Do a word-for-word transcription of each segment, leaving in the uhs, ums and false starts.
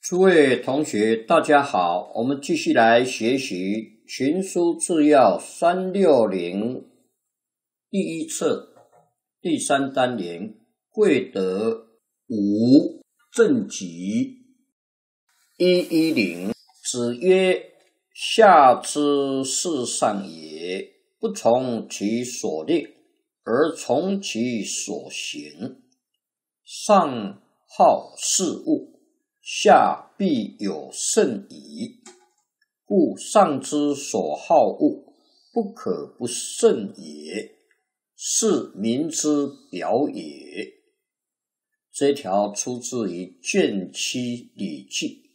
诸位同学，大家好，我们继续来学习《群书治要三六零》第一册第三单元贵德五正集一一零。子曰：下之事上也，不从其所令，而从其所行。上好事物，下必有甚矣。故上之所好物，不可不慎也，是民之表也。这条出自于卷七礼记。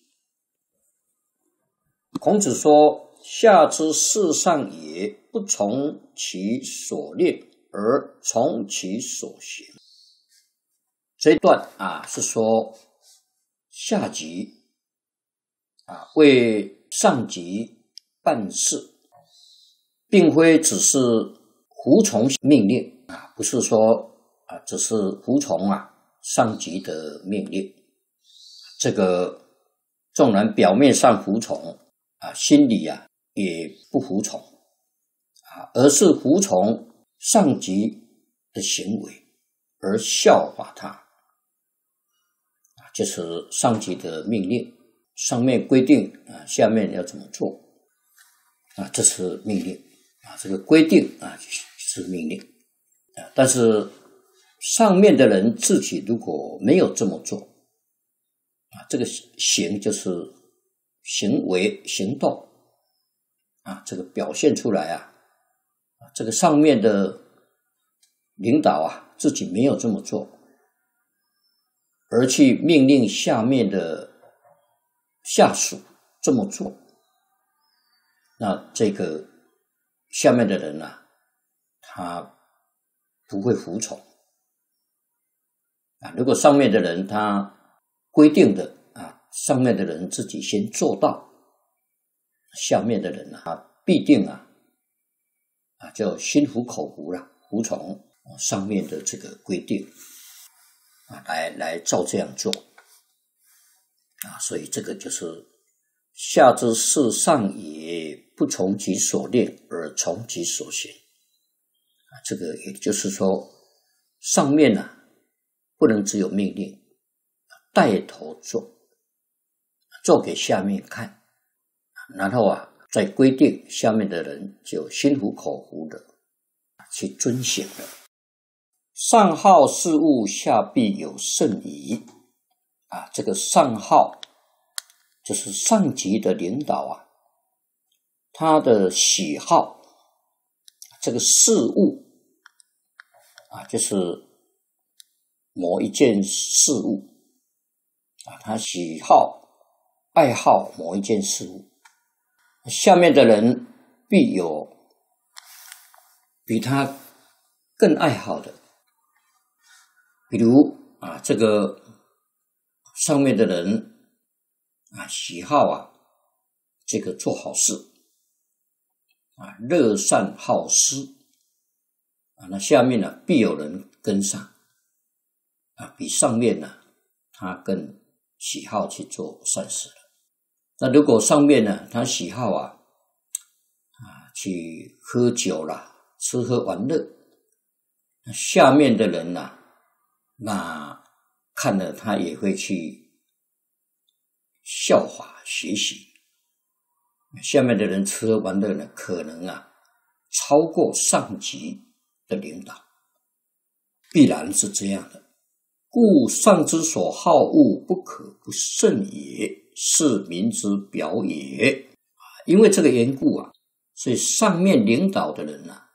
孔子说：下之事上也，不从其所令，而从其所行。这一段啊，是说下级啊为上级办事，并非只是服从命令啊，不是说啊只是服从啊上级的命令。这个纵然表面上服从啊，心里啊也不服从啊，而是服从上级的行为而效法他。就是上级的命令，上面规定啊，下面要怎么做啊？这是命令啊，这个规定啊是命令啊。但是上面的人自己如果没有这么做啊，这个行就是行为行动啊，这个表现出来啊，这个上面的领导啊自己没有这么做，而去命令下面的下属这么做，那这个下面的人啊，他不会服从啊。如果上面的人他规定的啊，上面的人自己先做到，下面的人啊必定啊啊就心服口服了，服从上面的这个规定。啊，来来照这样做啊，所以这个就是下之事上也，不从其所令，而从其所行啊。这个也就是说，上面啊不能只有命令，带头做，做给下面看，然后啊再规定下面的人就心服口服的去遵行了。上好事物，下必有甚矣啊！这个上好就是上级的领导啊，他的喜好这个事物啊，就是某一件事物啊，他喜好爱好某一件事物，下面的人必有比他更爱好的。比如啊，这个上面的人啊，喜好啊，这个做好事啊，乐善好施啊，那下面呢必有人跟上啊，比上面呢他更喜好去做善事了。那如果上面呢他喜好啊啊去喝酒啦，吃喝玩乐，那下面的人呢，那看了他也会去效法学习，下面的人吃喝玩乐呢，可能啊超过上级的领导，必然是这样的。故上之所好恶，不可不慎也，是民之表也。因为这个缘故啊，所以上面领导的人啊，